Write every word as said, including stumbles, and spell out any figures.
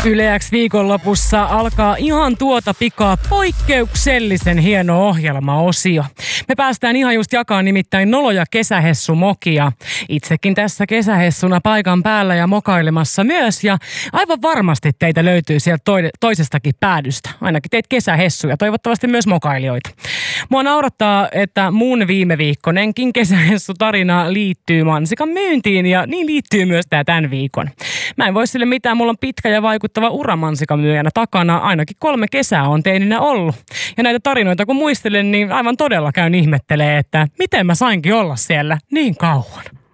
Yle X viikonlopussa alkaa ihan tuota pikaa poikkeuksellisen hieno ohjelmaosio. Me päästään ihan just jakaa nimittäin noloja kesähessumokia. Itsekin tässä kesähessuna paikan päällä ja mokailemassa myös. Ja aivan varmasti teitä löytyy sieltä toisestakin päädystä. Ainakin teitä kesähessuja, toivottavasti myös mokailijoita. Mua naurattaa, että mun viime viikkonenkin kesähessutarina liittyy mansikan myyntiin ja niin liittyy myös tää tämän viikon. Mä en voi sille mitään, mulla on pitkä ja vaikuttava ura mansikamyyjänä takana. Ainakin kolme kesää on teininä ollut. Ja näitä tarinoita kun muistelen, niin aivan todella käyn ihmettelee, että miten mä sainkin olla siellä niin kauan.